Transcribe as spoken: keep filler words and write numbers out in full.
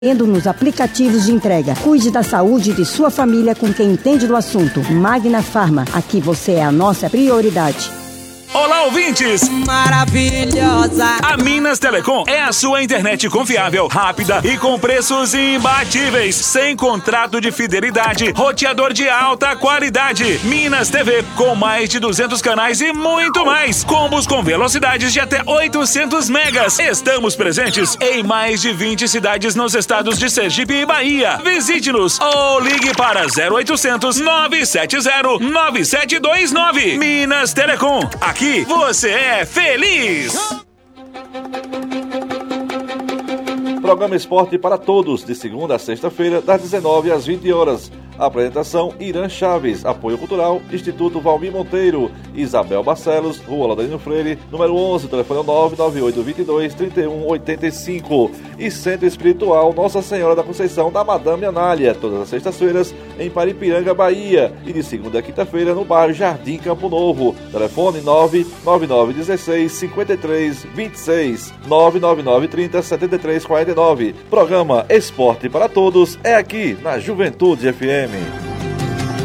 nos aplicativos de entrega. Cuide da saúde de sua família com quem entende do assunto. Magna Farma, aqui você é a nossa prioridade. Olá, ouvintes! Maravilhosa! A Minas Telecom é a sua internet confiável, rápida e com preços imbatíveis, sem contrato de fidelidade, roteador de alta qualidade. Minas T V, com mais de duzentos canais e muito mais. Combos com velocidades de até oitocentos megas. Estamos presentes em mais de vinte cidades nos estados de Sergipe e Bahia. Visite-nos ou ligue para zero oitocentos, nove sete zero, nove sete dois nove. Minas Telecom, aqui Aqui você é feliz! Programa Esporte para Todos, de segunda a sexta-feira, das dezenove às vinte horas. Apresentação: Irã Chaves. Apoio Cultural: Instituto Valmir Monteiro. Isabel Barcelos, Rua Laudalino Freire, número onze, telefone nove nove oito dois dois, três um oito cinco. E Centro Espiritual Nossa Senhora da Conceição da Madame Anália, todas as sextas-feiras em Paripiranga, Bahia. E de segunda a quinta-feira no bairro Jardim Campo Novo. Telefone nove nove nove um seis, cinco três dois seis, nove nove nove trinta, setenta e três quarenta e nove. Programa Esporte para Todos é aqui na Juventude F M.